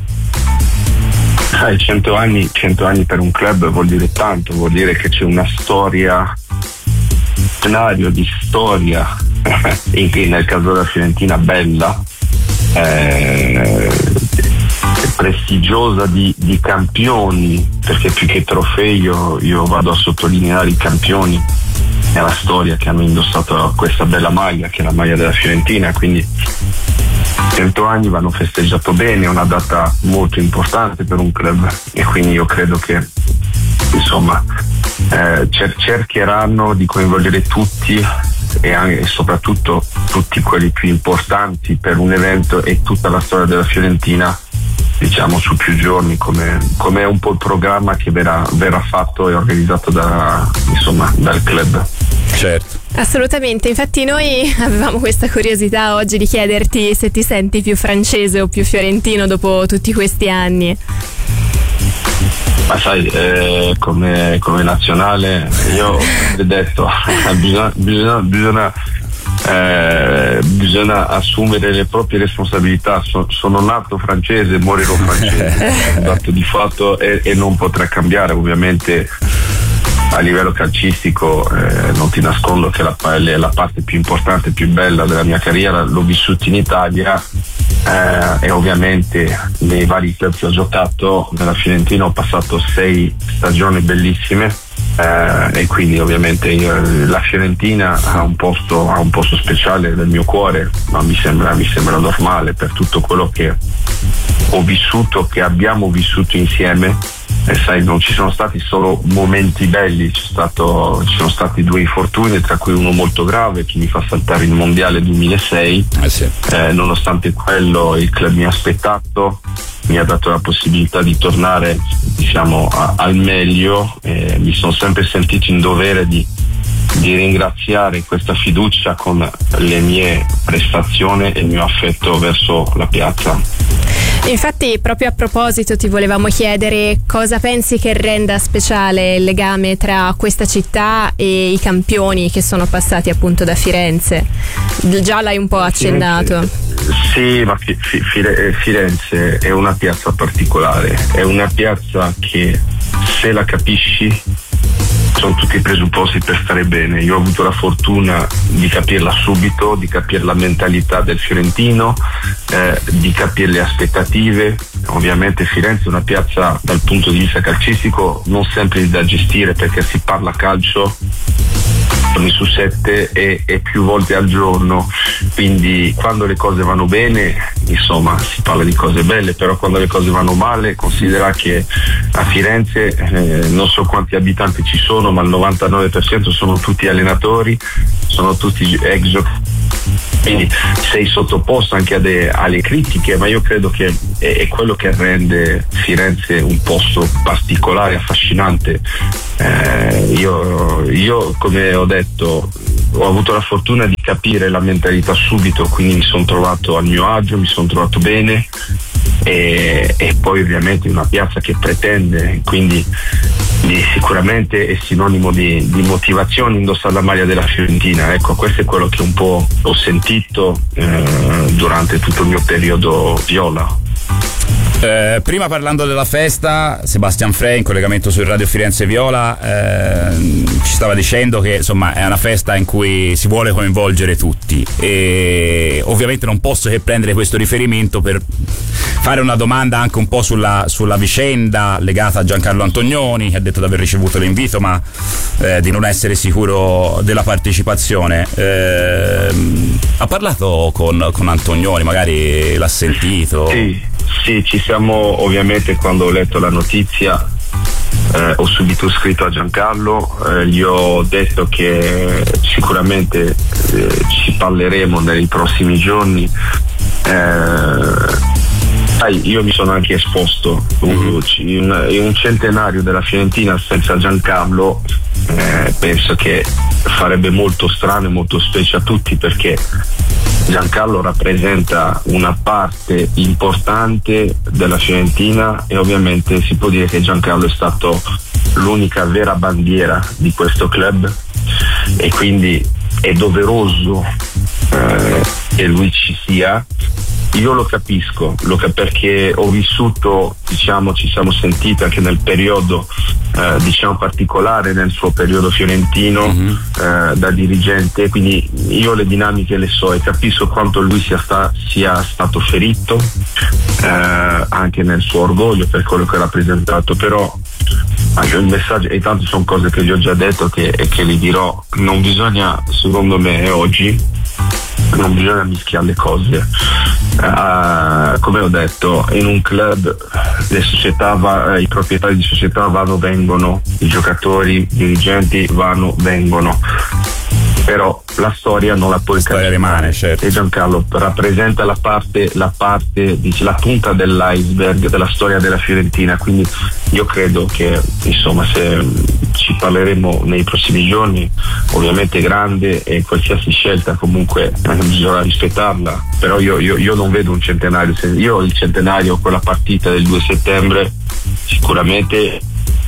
Ah, cento anni, cento anni per un club vuol dire tanto, vuol dire che c'è una storia, un scenario di storia, in che nel caso della Fiorentina bella, eh, prestigiosa di, di campioni, perché più che trofei io, io vado a sottolineare i campioni nella storia che hanno indossato questa bella maglia, che è la maglia della Fiorentina, quindi cento anni vanno festeggiato bene, è una data molto importante per un club e quindi io credo che insomma eh, cer- cercheranno di coinvolgere tutti e, anche, e soprattutto tutti quelli più importanti per un evento e tutta la storia della Fiorentina, diciamo, su più giorni, come, come è un po' il programma che verrà, verrà fatto e organizzato da, insomma, dal club. Certo. Assolutamente, infatti noi avevamo questa curiosità oggi di chiederti se ti senti più francese o più fiorentino dopo tutti questi anni. Ma sai, eh, come, come nazionale io ho sempre detto bisogna, bisogna, bisogna Eh, bisogna assumere le proprie responsabilità. So, sono nato francese, morirò francese, è un dato di fatto e, e non potrà cambiare. Ovviamente a livello calcistico eh, non ti nascondo che la, la parte più importante, più bella della mia carriera l'ho vissuta in Italia eh, e ovviamente nei vari club che ho giocato. Nella Fiorentina ho passato sei stagioni bellissime. Eh, e quindi ovviamente io, la Fiorentina ha un posto ha un posto speciale nel mio cuore, ma mi sembra, mi sembra normale per tutto quello che ho vissuto, che abbiamo vissuto insieme. E sai, non ci sono stati solo momenti belli, c'è stato, ci sono stati due infortuni, tra cui uno molto grave che mi fa saltare il mondiale duemilasei. Eh sì. eh, nonostante quello il club mi ha aspettato, mi ha dato la possibilità di tornare, diciamo, a, al meglio, e mi sono sempre sentito in dovere di, di ringraziare questa fiducia con le mie prestazioni e il mio affetto verso la piazza. Infatti, proprio a proposito ti volevamo chiedere cosa pensi che renda speciale il legame tra questa città e i campioni che sono passati appunto da Firenze. Già l'hai un po' accennato. Sì, ma Firenze è una piazza particolare, è una piazza che se la capisci sono tutti i presupposti per stare bene. Io ho avuto la fortuna di capirla subito, di capire la mentalità del fiorentino, eh, di capire le aspettative. Ovviamente Firenze è una piazza dal punto di vista calcistico non semplice da gestire, perché si parla calcio giorni su sette e, e più volte al giorno, quindi quando le cose vanno bene, insomma, si parla di cose belle, però quando le cose vanno male, considera che a Firenze eh, non so quanti abitanti ci sono, ma il novantanove per cento sono tutti allenatori, sono tutti ex giocatori, quindi sei sottoposto anche a de, alle critiche, ma io credo che è, è quello che rende Firenze un posto particolare, affascinante. Eh, io, io come ho detto ho avuto la fortuna di capire la mentalità subito, quindi mi sono trovato a mio agio, mi sono trovato bene, e, e poi ovviamente una piazza che pretende, quindi di, sicuramente è sinonimo di, di motivazione indossare la maglia della Fiorentina. Ecco, questo è quello che un po' ho sentito eh, durante tutto il mio periodo viola. Eh, prima, parlando della festa, Sebastian Frey in collegamento sul Radio Firenze Viola eh, ci stava dicendo che insomma è una festa in cui si vuole coinvolgere tutti, e ovviamente non posso che prendere questo riferimento per fare una domanda anche un po' sulla, sulla vicenda legata a Giancarlo Antonioni, che ha detto di aver ricevuto l'invito ma eh, di non essere sicuro della partecipazione. Eh, ha parlato con, con Antonioni, magari l'ha sentito? Sì. Sì, ci siamo, ovviamente quando ho letto la notizia eh, ho subito scritto a Giancarlo, eh, gli ho detto che sicuramente eh, ci parleremo nei prossimi giorni. Eh, sai, io mi sono anche esposto mm-hmm. in, in un centenario della Fiorentina senza Giancarlo. Eh, penso che farebbe molto strano e molto specie a tutti, perché Giancarlo rappresenta una parte importante della Fiorentina e ovviamente si può dire che Giancarlo è stato l'unica vera bandiera di questo club, e quindi è doveroso eh, che lui ci sia. Io lo capisco, lo cap- perché ho vissuto, diciamo, ci siamo sentiti anche nel periodo eh, diciamo particolare, nel suo periodo fiorentino mm-hmm. eh, da dirigente, quindi io le dinamiche le so e capisco quanto lui sia, sta- sia stato ferito eh, anche nel suo orgoglio per quello che ha rappresentato. Però anche il messaggio, e tanto sono cose che gli ho già detto che, e che li dirò, non bisogna, secondo me oggi non bisogna mischiare le cose. Uh, come ho detto, in un club le società va, i proprietari di società vanno, vengono, i giocatori, i dirigenti vanno, vengono, però la storia non la puoi cambiare. Rimane, certo. E Giancarlo rappresenta la parte, la parte, dice, la punta dell'iceberg della storia della Fiorentina, quindi io credo che insomma se ci parleremo nei prossimi giorni, ovviamente grande, e qualsiasi scelta comunque bisogna rispettarla, però io, io, io non vedo un centenario, io il centenario, quella partita del due settembre sicuramente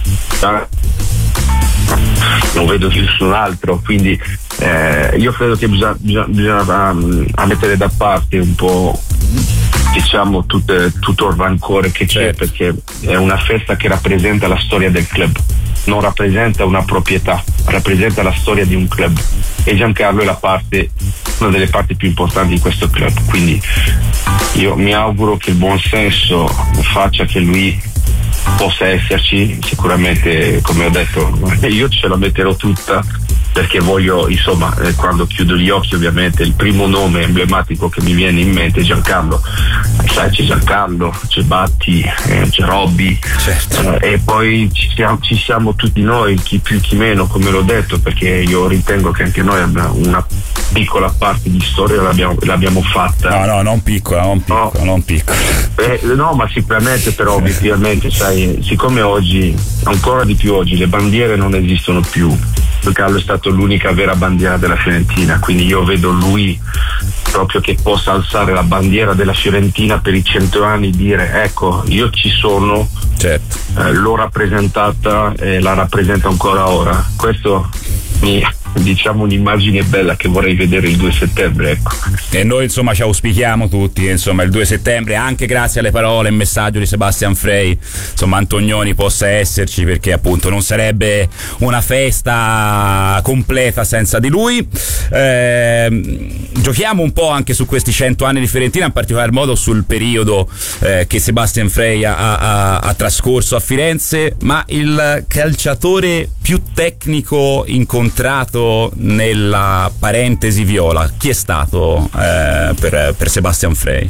non vedo nessun altro, quindi eh, io credo che bisogna, bisogna, bisogna um, mettere da parte un po', diciamo, tutte, tutto il rancore che c'è, certo. Perché è una festa che rappresenta la storia del club, non rappresenta una proprietà, rappresenta la storia di un club, e Giancarlo è la parte, una delle parti più importanti di questo club, quindi io mi auguro che il buon senso faccia che lui possa esserci. Sicuramente, come ho detto, io ce la metterò tutta, perché voglio, insomma, eh, quando chiudo gli occhi, ovviamente il primo nome emblematico che mi viene in mente è Giancarlo. Sai, c'è Giancarlo, c'è Batti, eh, c'è Robby, certo. eh, e poi ci siamo, ci siamo tutti noi, chi più chi meno, come l'ho detto, perché io ritengo che anche noi abbiamo una piccola parte di storia l'abbiamo, l'abbiamo fatta. No, no, non piccola, non piccola, no, non piccola. Eh, no, ma sicuramente, però obiettivamente, sai, siccome oggi, ancora di più oggi, le bandiere non esistono più, Carlo è stato l'unica vera bandiera della Fiorentina, quindi io vedo lui proprio che possa alzare la bandiera della Fiorentina per i cento anni, dire ecco, io ci sono, certo. eh, l'ho rappresentata e la rappresento ancora ora. Questo mi, diciamo, un'immagine bella che vorrei vedere il due settembre, ecco. E noi insomma ci auspichiamo tutti, insomma, il due settembre, anche grazie alle parole e messaggio di Sebastian Frey, insomma, Antonioni possa esserci, perché appunto non sarebbe una festa completa senza di lui. Eh, giochiamo un po' anche su questi cento anni di Fiorentina, in particolar modo sul periodo eh, che Sebastian Frey ha, ha, ha trascorso a Firenze, ma il calciatore più tecnico incontrato nella parentesi viola, chi è stato eh, per, per Sebastian Frey?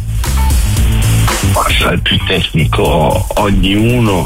Il più tecnico, ognuno,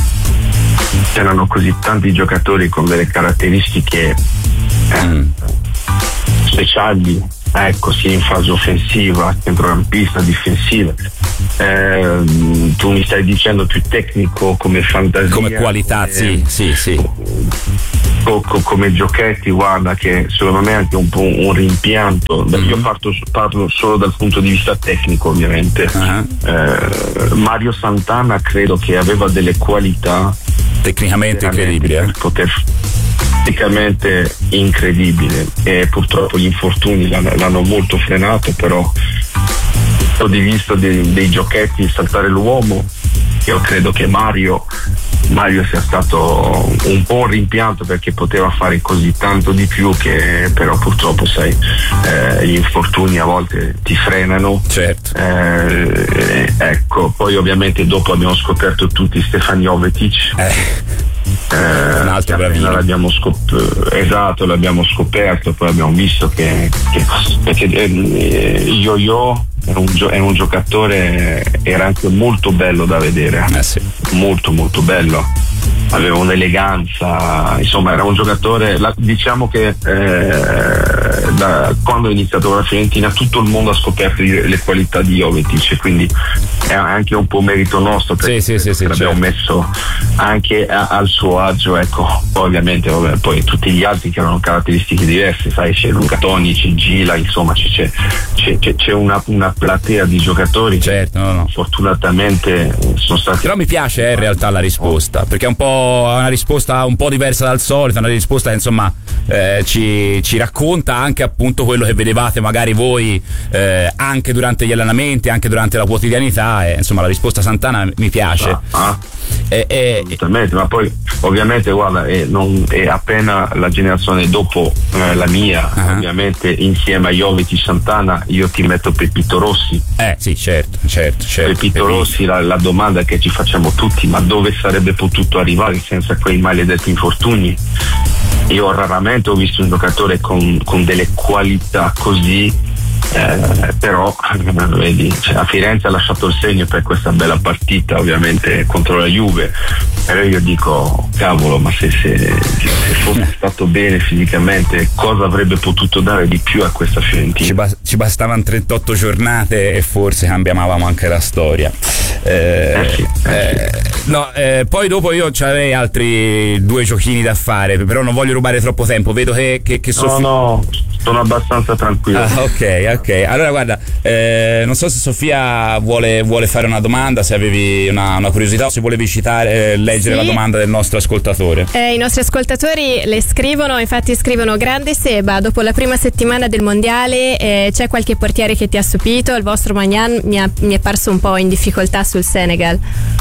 c'erano così tanti giocatori con delle caratteristiche eh, mm. speciali, ecco, sia in fase offensiva, centrocampista, difensiva. Eh, tu mi stai dicendo più tecnico come fantasia, come qualità, come, sì, sì, sì. Co- co- come giochetti, guarda, che secondo me è anche un po' un rimpianto. Mm-hmm. Io parto, parlo solo dal punto di vista tecnico, ovviamente. Uh-huh. Eh, Mario Santana credo che aveva delle qualità tecnicamente incredibili, eh? poter tecnicamente incredibile, e purtroppo gli infortuni l'hanno, l'hanno molto frenato, però dal punto di vista dei, dei giochetti, saltare l'uomo, io credo che Mario Mario sia stato un po' un rimpianto, perché poteva fare così tanto di più, che però purtroppo, sai, eh, gli infortuni a volte ti frenano. Certo. Eh, ecco, poi ovviamente dopo abbiamo scoperto tutti Stefan Jovetic. Eh. Eh, un altro bravino. L'abbiamo scop- esatto, l'abbiamo scoperto, poi abbiamo visto che, che perché eh, Yo-Yo è un, gio- è un giocatore, era anche molto bello da vedere, eh sì. molto molto bello, aveva un'eleganza, insomma era un giocatore, la, diciamo che eh, da quando è iniziato con la Fiorentina tutto il mondo ha scoperto le qualità di Jovetic, quindi è anche un po' merito nostro, perché sì, sì, sì, l'abbiamo certo. messo anche a, al suo agio, ecco. Poi ovviamente vabbè, poi tutti gli altri che avevano caratteristiche diverse, sai, c'è Luca Toni, c'è Gila, insomma c'è, c'è, c'è, c'è una, una platea di giocatori, certo, no, no. Fortunatamente sono stati. Però mi piace eh, in realtà la risposta, perché è un po' una risposta un po' diversa dal solito, una risposta che insomma eh, ci, ci racconta anche appunto quello che vedevate magari voi eh, anche durante gli allenamenti, anche durante la quotidianità, e insomma la risposta Santana mi piace. Ah, ah. E, e, Assolutamente, ma poi ovviamente guarda, è, non, è appena la generazione dopo eh, la mia, uh-huh. ovviamente insieme a Jovetic, Santana, io ti metto Pepito Rossi. Eh sì, certo, certo, certo. Pepito Rossi, la, la domanda che ci facciamo tutti, ma dove sarebbe potuto arrivare senza quei maledetti infortuni? Io raramente ho visto un giocatore con, con delle qualità così Eh, però vedi, cioè, a Firenze ha lasciato il segno per questa bella partita, ovviamente contro la Juve, però io dico cavolo, ma se, se, se fosse stato bene fisicamente, cosa avrebbe potuto dare di più a questa Fiorentina? Ci, bas- ci bastavano trentotto giornate e forse cambiavamo anche la storia. Eh, eh sì, eh eh, sì. No, eh, poi dopo io c'avrei altri due giochini da fare, però non voglio rubare troppo tempo. Vedo che, che, che Sofia... No, no, sono abbastanza tranquillo. Ah, ok, ok. Allora guarda, eh, non so se Sofia vuole, vuole fare una domanda, se avevi una, una curiosità o se volevi citare, eh, leggere sì. la domanda del nostro ascoltatore. Eh, I nostri ascoltatori le scrivono, infatti scrivono: grande Seba, dopo la prima settimana del mondiale eh, c'è qualche portiere che ti ha stupito? Il vostro Magnan mi, ha, mi è parso un po' in difficoltà sul Senegal.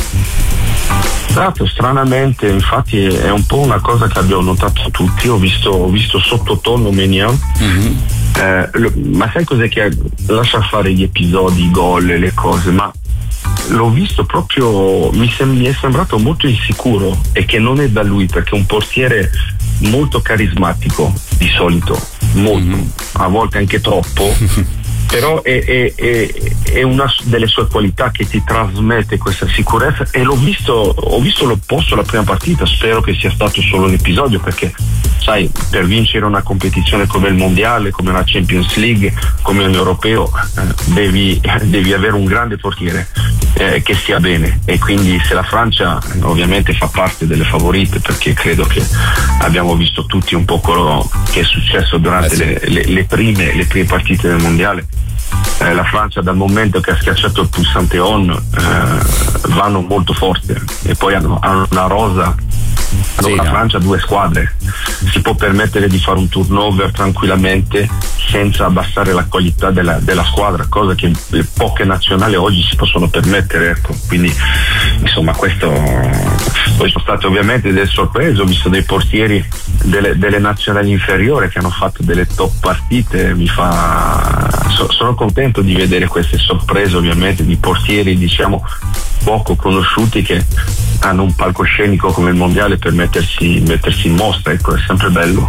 Esatto, stranamente, infatti è un po' una cosa che abbiamo notato tutti. Ho visto, ho visto sottotono Maignan, mm-hmm. eh, lo, ma sai cos'è che lascia fare gli episodi, i gol, le cose, ma l'ho visto proprio, mi, sem- mi è sembrato molto insicuro, e che non è da lui, perché è un portiere molto carismatico di solito, molto, mm-hmm. a volte anche troppo. Però è, è, è, è una delle sue qualità che ti trasmette questa sicurezza, e l'ho visto, ho visto l'opposto la prima partita. Spero che sia stato solo un episodio, perché sai, per vincere una competizione come il mondiale, come la Champions League, come un europeo, eh, devi, devi avere un grande portiere eh, che stia bene, e quindi se la Francia ovviamente fa parte delle favorite, perché credo che abbiamo visto tutti un po' quello che è successo durante eh sì. le, le, le, prime, le prime partite del mondiale. Eh, la Francia, dal momento che ha schiacciato il pulsante on, eh, vanno molto forte, e poi hanno, hanno una rosa. Allora, sì, la no. Francia ha due squadre, si può permettere di fare un turnover tranquillamente senza abbassare la qualità della, della squadra, cosa che le poche nazionali oggi si possono permettere, ecco. Quindi insomma questo, poi sono state ovviamente delle sorprese, ho visto dei portieri delle, delle nazionali inferiori che hanno fatto delle top partite, mi fa so, sono contento di vedere queste sorprese, ovviamente, di portieri diciamo poco conosciuti che hanno un palcoscenico come il mondiale per mettersi, mettersi in mostra, ecco, è sempre bello.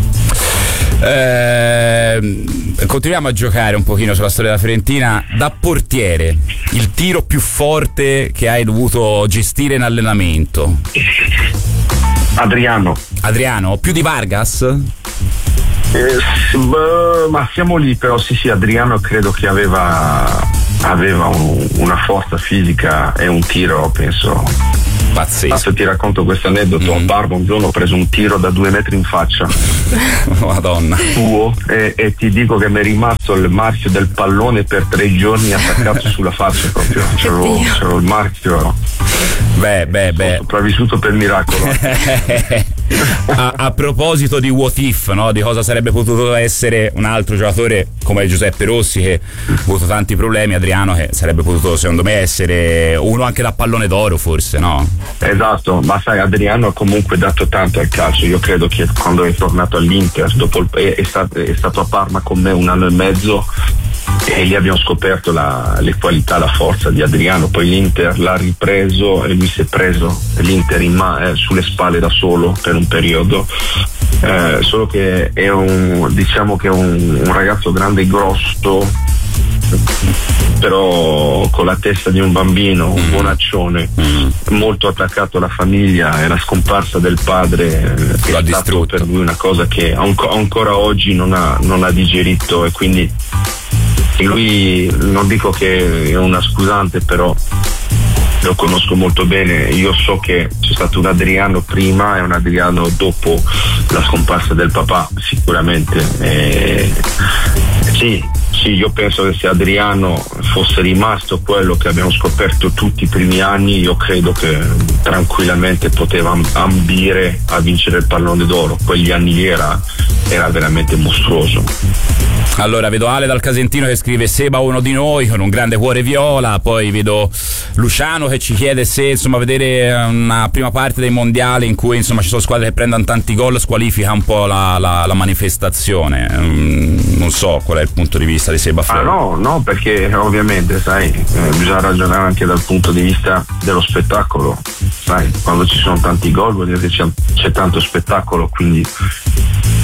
Eh, continuiamo a giocare un pochino sulla storia della Fiorentina. Da portiere, il tiro più forte che hai dovuto gestire in allenamento? Adriano. Adriano, più di Vargas? Eh, beh, ma siamo lì, però sì sì, Adriano credo che aveva aveva un, una forza fisica e un tiro, penso, pazzesco. Adesso ti racconto questo aneddoto. Mm. A Parma un giorno ho preso un tiro da due metri in faccia Madonna tuo, e, e ti dico che mi è rimasto il marchio del pallone per tre giorni attaccato sulla faccia, proprio c'ero, c'ero il marchio. Beh beh beh, sopravvissuto per miracolo. a, a proposito di what if, no? Di cosa sarebbe potuto essere un altro giocatore come Giuseppe Rossi, che ha avuto tanti problemi, Adriano che sarebbe potuto secondo me essere uno anche da pallone d'oro, forse, no? Esatto, ma sai, Adriano ha comunque dato tanto al calcio. Io credo che quando è tornato all'Inter, dopo il, è, è, stato, è stato a Parma con me un anno e mezzo, e lì abbiamo scoperto la, le qualità, la forza di Adriano. Poi l'Inter l'ha ripreso e lui si è preso l'Inter in ma- eh, sulle spalle da solo per un periodo, eh, solo che è un, diciamo che è un, un ragazzo grande e grosso, però con la testa di un bambino, un bonaccione, mm. molto attaccato alla famiglia, e la scomparsa del padre è stato distrutto. Per lui una cosa che anco, ancora oggi non ha, non ha digerito, e quindi lui, non dico che è una scusante, però lo conosco molto bene. Io so che c'è stato un Adriano prima e un Adriano dopo la scomparsa del papà, sicuramente. E, sì, sì, io penso che se Adriano fosse rimasto quello che abbiamo scoperto tutti i primi anni, io credo che tranquillamente poteva ambire a vincere il pallone d'oro. Quegli anni lì era, era veramente mostruoso. Allora vedo Ale dal Casentino che scrive: Seba uno di noi, con un grande cuore viola. Poi vedo Luciano che ci chiede se insomma vedere una prima parte dei mondiali in cui insomma ci sono squadre che prendono tanti gol squalifica un po' la, la, la manifestazione. Mm, non so qual è il punto di vista di Seba Floro. Ah no, no, perché ovviamente sai, eh, bisogna ragionare anche dal punto di vista dello spettacolo. Sai, quando ci sono tanti gol vuol dire che c'è, c'è tanto spettacolo, quindi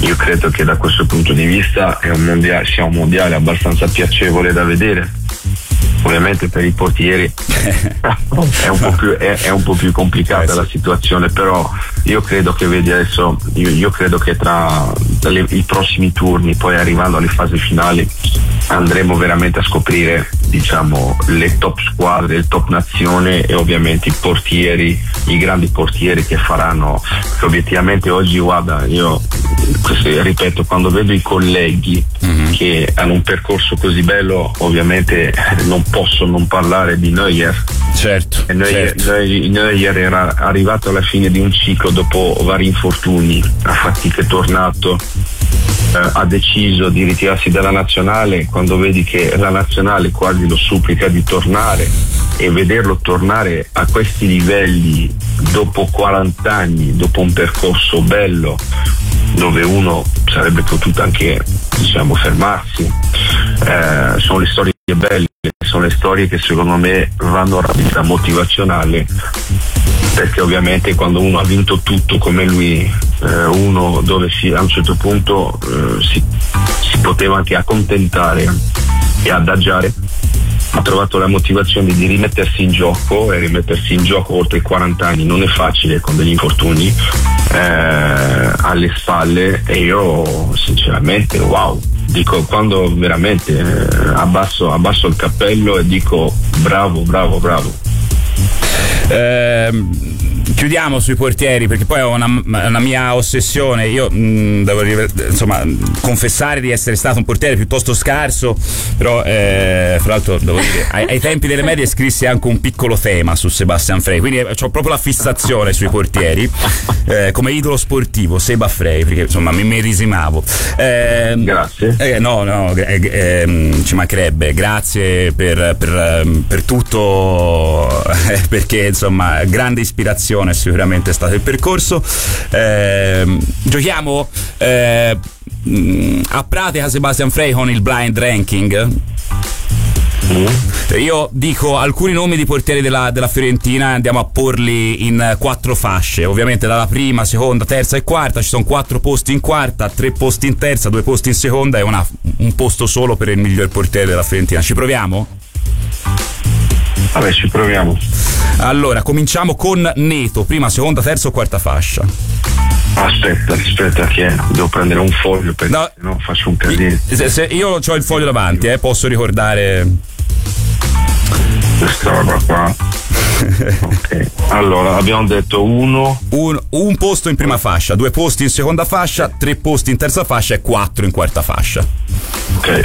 io credo che da questo punto di vista è un mondiale, sia un mondiale abbastanza piacevole da vedere. Ovviamente per i portieri è, un po più, è, è un po' più complicata la situazione, però io credo che vedi adesso, io, io credo che tra le, i prossimi turni, poi arrivando alle fasi finali, andremo veramente a scoprire, diciamo, le top squadre, il top nazione e ovviamente i portieri, i grandi portieri che faranno, che obiettivamente oggi, guarda, io questo, ripeto, quando vedo i colleghi mm-hmm. che hanno un percorso così bello, ovviamente non posso non parlare di Neuer. Certo, e Neuer, certo. Neuer, Neuer era arrivato alla fine di un ciclo dopo vari infortuni, a fatica è tornato, eh, ha deciso di ritirarsi dalla nazionale. Quando vedi che la nazionale quasi lo supplica di tornare e vederlo tornare a questi livelli dopo quaranta anni, dopo un percorso bello dove uno sarebbe potuto anche, diciamo, fermarsi, eh, sono le storie belle, sono le storie che secondo me vanno a vita motivazionale, perché ovviamente quando uno ha vinto tutto come lui, eh, uno dove si, a un certo punto eh, si, si poteva anche accontentare e adagiare, ha trovato la motivazione di rimettersi in gioco, e rimettersi in gioco oltre i quaranta anni non è facile con degli infortuni eh, alle spalle, e io sinceramente wow, dico, quando veramente eh, abbasso, abbasso il cappello e dico bravo, bravo, bravo. Eh, chiudiamo sui portieri, perché poi è una, una mia ossessione. Io mh, devo insomma confessare di essere stato un portiere piuttosto scarso, però eh, fra l'altro devo dire ai, ai tempi delle medie scrissi anche un piccolo tema su Sebastian Frey, quindi ho proprio la fissazione sui portieri eh, come idolo sportivo, Seba Frey, perché insomma mi medesimavo. Eh, grazie. Eh, no, no, eh, eh, ci mancherebbe. Grazie per, per, per tutto, eh, perché insomma grande ispirazione sicuramente è stato il percorso. Eh, giochiamo eh, a pratica Sebastian Frey con il blind ranking. Mm. Io dico alcuni nomi di portieri della, della Fiorentina e andiamo a porli in quattro fasce, ovviamente dalla prima, seconda, terza e quarta. Ci sono quattro posti in quarta, tre posti in terza, due posti in seconda e una, un posto solo per il miglior portiere della Fiorentina. Ci proviamo? Vabbè, ci proviamo. Allora, cominciamo con Neto, prima, seconda, terza o quarta fascia? Aspetta, aspetta che devo prendere un foglio, perché no, no faccio un casino. Se, se io ho il foglio davanti, eh, posso ricordare questa roba qua. Ok, allora abbiamo detto uno un, un posto in prima fascia, due posti in seconda fascia, tre posti in terza fascia e quattro in quarta fascia. Ok,